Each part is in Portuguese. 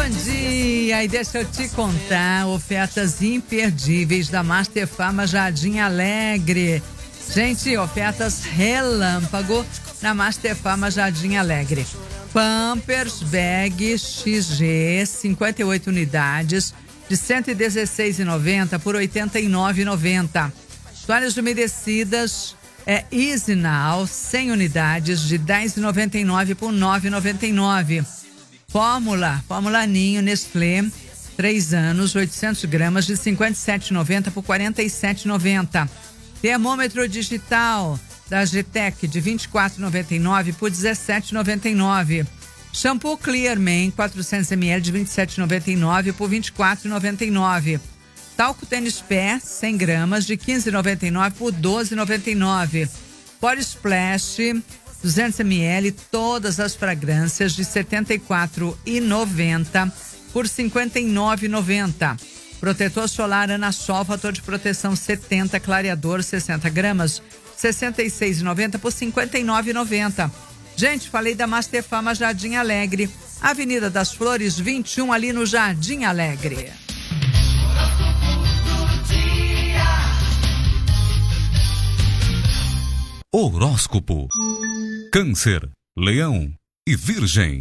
Bom dia! E deixa eu te contar ofertas imperdíveis da Master Farma Jardim Alegre. Gente, ofertas relâmpago na Master Farma Jardim Alegre. Pampers Bag XG, 58 unidades, de R$ 116,90 por R$ 89,90. Toalhas umedecidas Easy Now, 100 unidades, de R$ 10,99 por R$ 9,99. Fórmula Ninho Nestlé, 3 anos, 800 gramas, de R$ 57,90 por R$ 47,90. Termômetro digital da GTEC, de R$ 24,99 por R$ 17,99. Shampoo Clearman, 400 ml, de R$ 27,99 por R$ 24,99. Talco Tênis Pé, 100 gramas, de R$ 15,99 por R$ 12,99. Body Splash, 200 ml, todas as fragrâncias, de R$ 74,90 por R$ 59,90. Protetor solar Ana Sol, fator de proteção 70, clareador 60 gramas, R$ 66,90 por R$ 59,90. Gente, falei da Master Farma Jardim Alegre, Avenida das Flores 21, ali no Jardim Alegre. Horóscopo. Câncer, Leão e Virgem.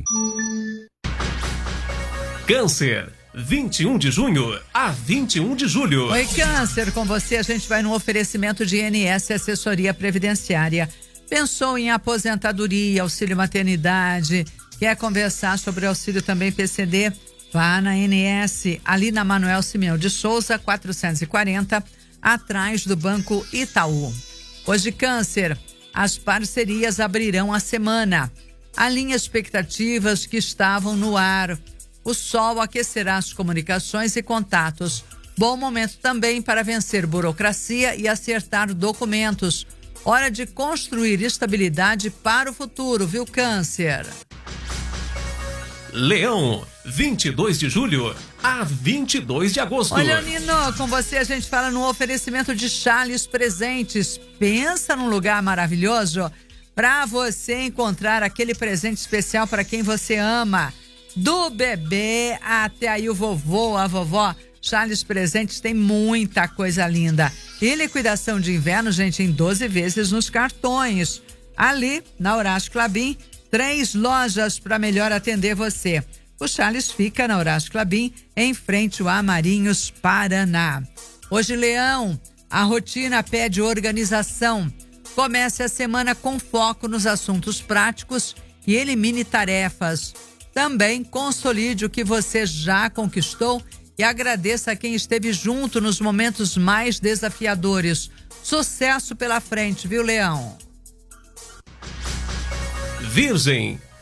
Câncer, 21 de junho a 21 de julho. Oi, Câncer, com você a gente vai no oferecimento de INS Assessoria Previdenciária. Pensou em aposentadoria, auxílio maternidade, quer conversar sobre auxílio também PCD? Vá na INS, ali na Manuel Simeão de Souza, 440, atrás do Banco Itaú. Hoje, Câncer, as parcerias abrirão a semana. Alinhe expectativas que estavam no ar. O sol aquecerá as comunicações e contatos. Bom momento também para vencer burocracia e acertar documentos. Hora de construir estabilidade para o futuro, viu, Câncer? Leão, 22 de julho a 22 de agosto. Olha, Nino, com você a gente fala no oferecimento de Charles Presentes. Pensa num lugar maravilhoso para você encontrar aquele presente especial para quem você ama. Do bebê até aí o vovô, a vovó. Charles Presentes tem muita coisa linda. E liquidação de inverno, gente, em 12 vezes nos cartões. Ali, na Horácio Clabin, 3 lojas para melhor atender você. O Charles fica na Horácio Clabin, em frente ao Amarinhos, Paraná. Hoje, Leão, a rotina pede organização. Comece a semana com foco nos assuntos práticos e elimine tarefas. Também consolide o que você já conquistou e agradeça a quem esteve junto nos momentos mais desafiadores. Sucesso pela frente, viu, Leão? Virgem,